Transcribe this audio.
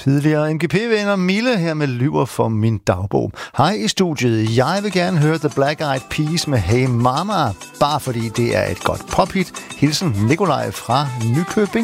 Tidligere MGP-venner Mille her med Lyver for min dagbog. Hej i studiet. Jeg vil gerne høre The Black Eyed Peas med Hey Mama, bare fordi det er et godt pophit. Hilsen Nikolaj fra Nykøbing